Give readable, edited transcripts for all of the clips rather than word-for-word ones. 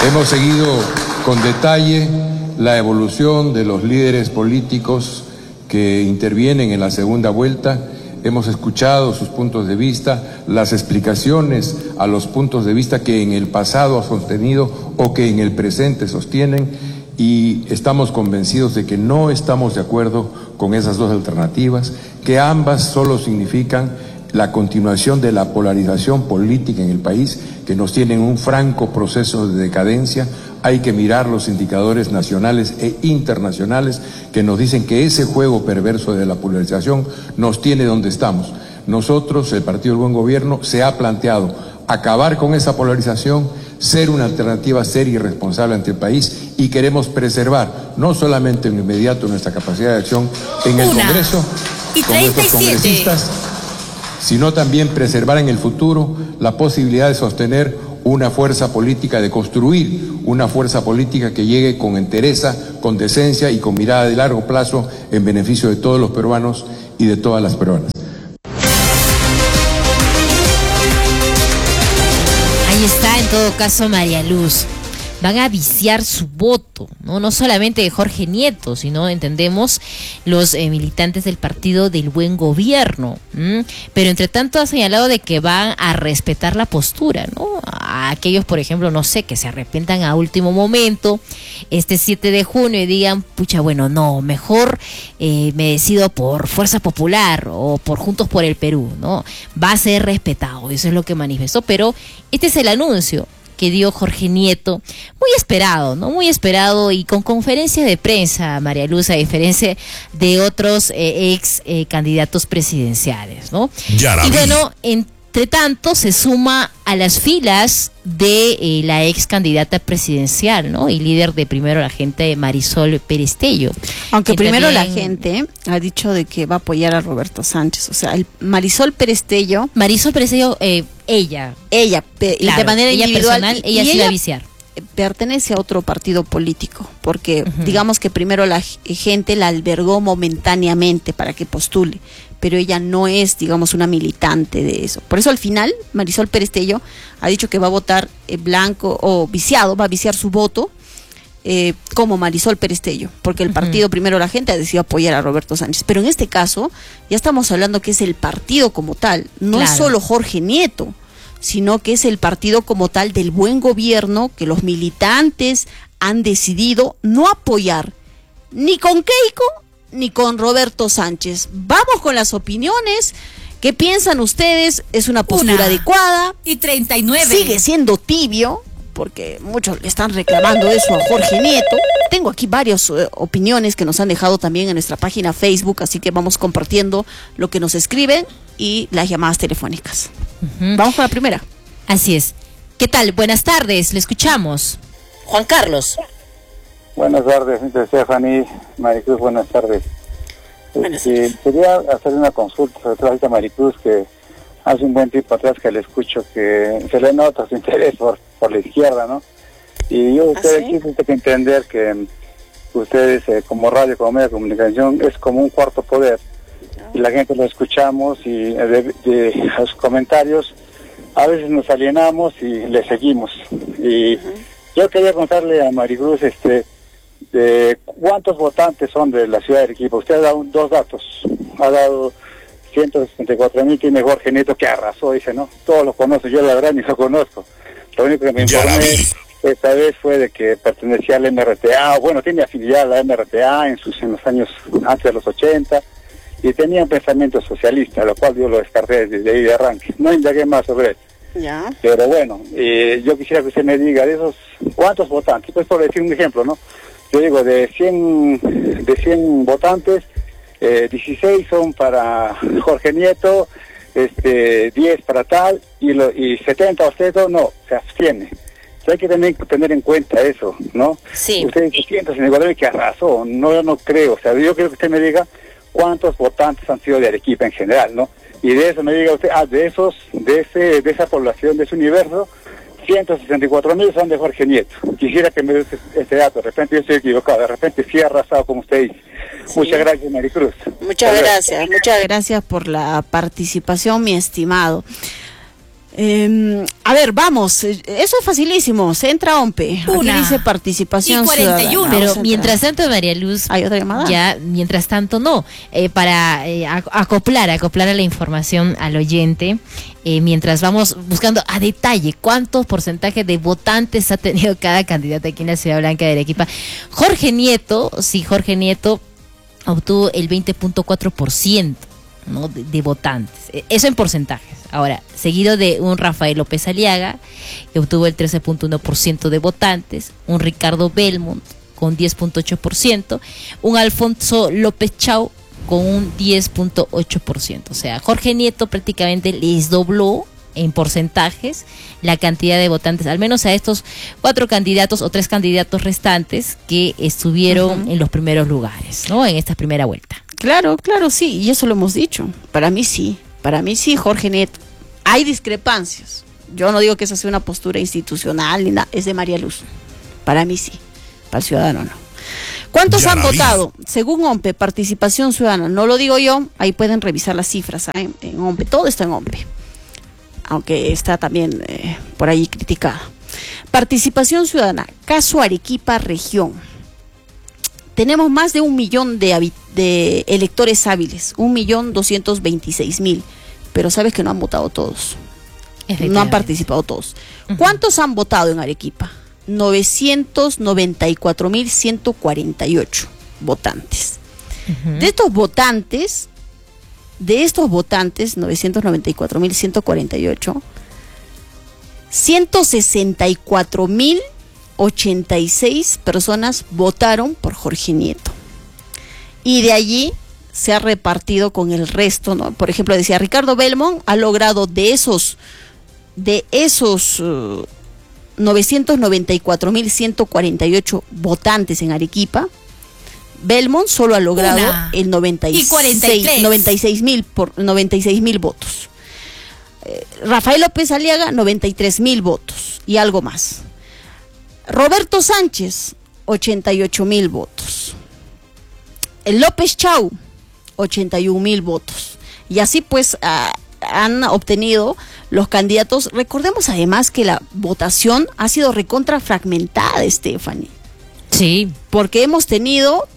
Hemos seguido con detalle la evolución de los líderes políticos que intervienen en la segunda vuelta. Hemos escuchado sus puntos de vista, las explicaciones a los puntos de vista que en el pasado ha sostenido o que en el presente sostienen, y estamos convencidos de que no estamos de acuerdo con esas dos alternativas, que ambas solo significan la continuación de la polarización política en el país, que nos tiene en un franco proceso de decadencia. Hay que mirar los indicadores nacionales e internacionales que nos dicen que ese juego perverso de la polarización nos tiene donde estamos. Nosotros, el Partido del Buen Gobierno, se ha planteado acabar con esa polarización, ser una alternativa seria y responsable ante el país, y queremos preservar no solamente en lo inmediato nuestra capacidad de acción en el Congreso con nuestros congresistas, sino también preservar en el futuro la posibilidad de sostener una fuerza política, de construir una fuerza política que llegue con entereza, con decencia y con mirada de largo plazo en beneficio de todos los peruanos y de todas las peruanas. Ahí está, en todo caso, María Luz. Van a viciar su voto, no solamente de Jorge Nieto, sino, entendemos, los militantes del Partido del Buen Gobierno. Pero entre tanto ha señalado de que van a respetar la postura, ¿no? A aquellos, por ejemplo, no sé, que se arrepientan a último momento, este 7 de junio, y digan, pucha, bueno, no, mejor me decido por Fuerza Popular o por Juntos por el Perú, ¿no? Va a ser respetado, eso es lo que manifestó, pero este es el anuncio que dio Jorge Nieto, muy esperado, ¿no? Muy esperado, y con conferencia de prensa, María Luz, a diferencia de otros ex candidatos presidenciales, ¿no? Y bueno, entre tanto se suma a las filas de la ex candidata presidencial, ¿no? Y líder de Primero la Gente, Marisol Perestello. Aunque Primero la Gente ha dicho de que va a apoyar a Roberto Sánchez, o sea, Marisol Perestello, ella, claro, de manera individual, personal, ella sí va a viciar. Pertenece a otro partido político, porque digamos que Primero la Gente la albergó momentáneamente para que postule, pero ella no es, digamos, una militante de eso. Por eso al final Marisol Perestello ha dicho que va a votar blanco o viciado, va a viciar su voto como Marisol Perestello, porque el partido Primero la Gente ha decidido apoyar a Roberto Sánchez. Pero en este caso ya estamos hablando que es el partido como tal, no es solo Jorge Nieto, sino que es el partido como tal del Buen Gobierno, que los militantes han decidido no apoyar ni con Keiko ni con Roberto Sánchez. Vamos con las opiniones. ¿Qué piensan ustedes? ¿Es una postura adecuada? 1:39. Sigue siendo tibio, porque muchos le están reclamando eso a Jorge Nieto. Tengo aquí varias opiniones que nos han dejado también en nuestra página Facebook, así que vamos compartiendo lo que nos escriben y las llamadas telefónicas. Vamos con la primera. Así es. ¿Qué tal? Buenas tardes, le escuchamos. Juan Carlos. Buenas tardes, Stephanie, Maricruz, buenas tardes. Quería hacer una consulta sobre todo a Maricruz, que hace un buen tiempo atrás que le escucho que se le nota su interés por la izquierda, ¿no? Y yo quiero que entender que ustedes como radio, como medio de comunicación, es como un cuarto poder. Y la gente lo escuchamos y de los comentarios a veces nos alienamos y le seguimos. Y yo quería contarle a Maricruz de cuántos votantes son de la ciudad de Arequipa. Usted ha dado dos datos. Ha dado 164.000, tiene Jorge Nieto, que arrasó, dice, ¿no? Todos lo conocen, yo la verdad ni lo conozco. Lo único que me informé esta vez fue de que pertenecía al MRTA, bueno, tiene afinidad a la MRTA en los años antes de los 80, y tenía un pensamiento socialista, lo cual yo lo descarté desde ahí de arranque. No indagué más sobre él. Ya. Pero bueno, yo quisiera que usted me diga de esos, ¿cuántos votantes? Pues por decir un ejemplo, ¿no? Yo digo, de 100 votantes, 16 son para Jorge Nieto, 10 para tal, y 70 o no, se abstiene. Entonces hay que tener en cuenta eso, ¿no? Sí. Usted dice 154 que arrasó, no, yo no creo, o sea, yo quiero que usted me diga cuántos votantes han sido de Arequipa en general, ¿no? Y de eso me diga usted, de esa población, de ese universo, 164.000 son de Jorge Nieto. Quisiera que me dé este dato, de repente yo estoy equivocado, de repente sí ha arrasado como usted dice. Sí. Muchas gracias, Maricruz. Muchas gracias por la participación, mi estimado. A ver, vamos, eso es facilísimo, se entra a OMPE, aquí dice participación y 41. ciudadana. Pero mientras tanto, María Luz, ¿hay otra llamada? Ya, mientras tanto no, para acoplar a la información al oyente, mientras vamos buscando a detalle cuántos porcentajes de votantes ha tenido cada candidato aquí en la Ciudad Blanca de Arequipa. Jorge Nieto obtuvo el 20.4%, ¿no? de votantes, eso en porcentajes. Ahora, seguido de un Rafael López Aliaga, que obtuvo el 13.1% de votantes, un Ricardo Belmont con 10.8%, un Alfonso López Chau con un 10.8%. O sea, Jorge Nieto prácticamente les dobló en porcentajes la cantidad de votantes, al menos a estos 4 candidatos o 3 candidatos restantes que estuvieron en los primeros lugares, ¿no? En esta primera vuelta. Claro, sí, y eso lo hemos dicho. Para mí sí, Jorge Nieto. Hay discrepancias. Yo no digo que esa sea una postura institucional ni nada, es de María Luz. Para mí sí, para el ciudadano no. ¿Cuántos han votado? Según OMPE, participación ciudadana, no lo digo yo, ahí pueden revisar las cifras en OMPE, todo está en OMPE, aunque está también por ahí criticada. Participación ciudadana, caso Arequipa región. Tenemos más de 1 millón de electores hábiles, 1.226.000, pero sabes que no han votado todos, no han participado todos. ¿Cuántos han votado en Arequipa? 994.148 votantes. De estos votantes, 994.148, 164.086 personas votaron por Jorge Nieto. Y de allí se ha repartido con el resto, ¿no? Por ejemplo, decía Ricardo Belmont ha logrado de esos 994.148 votantes en Arequipa, Belmont solo ha logrado el 96.000 votos. Rafael López Aliaga, 93.000 votos y algo más. Roberto Sánchez, 88.000 votos. El López Chau, 81.000 votos. Y así pues han obtenido los candidatos. Recordemos además que la votación ha sido recontra fragmentada, Stephanie. Sí. Porque hemos tenido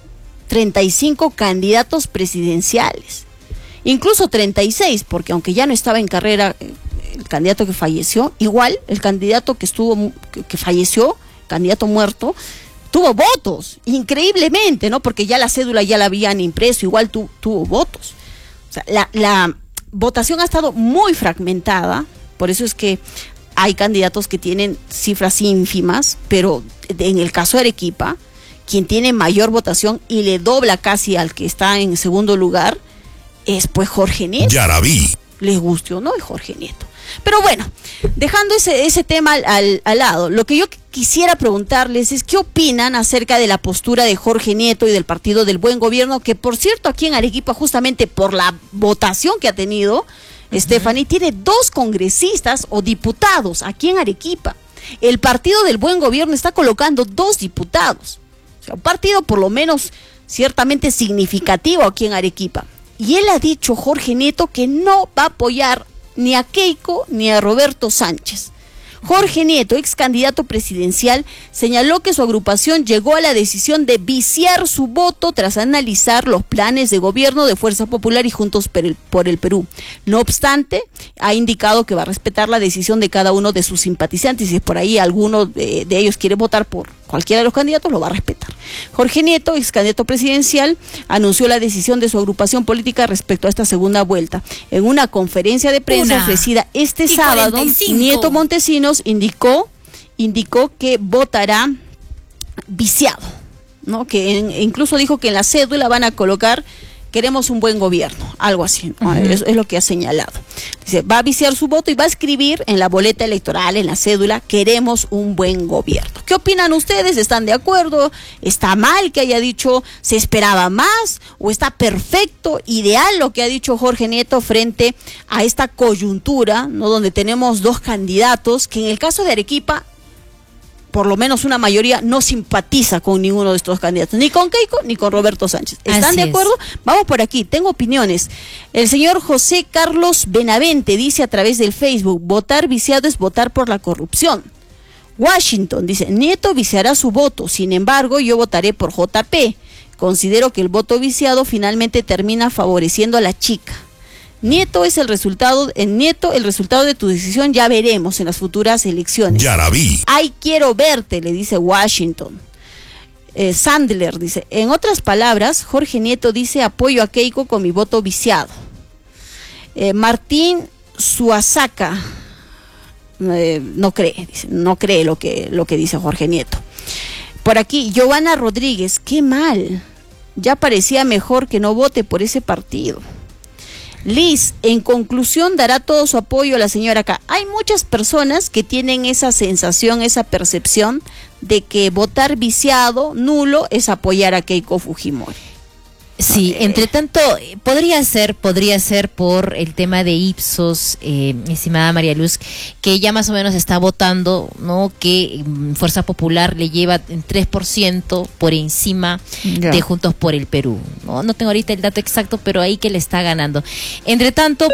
35 candidatos presidenciales. Incluso 36, porque aunque ya no estaba en carrera el candidato que falleció, igual el candidato que falleció, candidato muerto, tuvo votos, increíblemente, ¿no? Porque ya la cédula ya la habían impreso, igual tuvo votos. O sea, la votación ha estado muy fragmentada, por eso es que hay candidatos que tienen cifras ínfimas, pero en el caso de Arequipa, quien tiene mayor votación y le dobla casi al que está en segundo lugar, es pues Jorge Nieto. Yaraví. Les guste o no, es Jorge Nieto. Pero bueno, dejando ese tema al lado, lo que yo quisiera preguntarles es qué opinan acerca de la postura de Jorge Nieto y del Partido del Buen Gobierno, que por cierto aquí en Arequipa, justamente por la votación que ha tenido, Stephanie, tiene 2 congresistas o diputados aquí en Arequipa. El Partido del Buen Gobierno está colocando 2 diputados. O sea, un partido por lo menos ciertamente significativo aquí en Arequipa. Y él ha dicho, Jorge Nieto, que no va a apoyar ni a Keiko ni a Roberto Sánchez. Jorge Nieto, ex candidato presidencial, señaló que su agrupación llegó a la decisión de viciar su voto tras analizar los planes de gobierno de Fuerza Popular y Juntos por el Perú. No obstante, ha indicado que va a respetar la decisión de cada uno de sus simpatizantes y si por ahí alguno de ellos quiere votar por cualquiera de los candidatos, lo va a respetar. Jorge Nieto, ex candidato presidencial, anunció la decisión de su agrupación política respecto a esta segunda vuelta. En una conferencia de prensa ofrecida este sábado, 45. Nieto Montesinos indicó que votará viciado, ¿no? Que incluso dijo que en la cédula van a colocar queremos un buen gobierno, algo así, ¿no? Es lo que ha señalado. Dice, va a viciar su voto y va a escribir en la boleta electoral, en la cédula, queremos un buen gobierno. ¿Qué opinan ustedes? ¿Están de acuerdo? ¿Está mal que haya dicho se esperaba más? ¿O está perfecto, ideal lo que ha dicho Jorge Nieto frente a esta coyuntura, ¿no? Donde tenemos 2 candidatos que en el caso de Arequipa, por lo menos una mayoría no simpatiza con ninguno de estos candidatos, ni con Keiko ni con Roberto Sánchez. ¿Están de acuerdo? Vamos por aquí, tengo opiniones. El señor José Carlos Benavente dice a través del Facebook: votar viciado es votar por la corrupción. Washington dice: Nieto viciará su voto, sin embargo yo votaré por JP. Considero que el voto viciado finalmente termina favoreciendo a la chica. Nieto, el resultado de tu decisión ya veremos en las futuras elecciones. Ya la vi. Ay, quiero verte, le dice Washington. Sandler dice: en otras palabras, Jorge Nieto dice: apoyo a Keiko con mi voto viciado. Martín Suazaca no cree lo que dice Jorge Nieto. Por aquí, Giovanna Rodríguez: qué mal, ya parecía mejor que no vote por ese partido. Liz, en conclusión, dará todo su apoyo a la señora K. Hay muchas personas que tienen esa sensación, esa percepción de que votar viciado, nulo, es apoyar a Keiko Fujimori. Sí, entre tanto, podría ser por el tema de Ipsos, estimada María Luz, que ya más o menos está votando, ¿no? Que Fuerza Popular le lleva en 3% por encima de Juntos por el Perú, ¿no? No tengo ahorita el dato exacto, pero ahí que le está ganando. Entre tanto,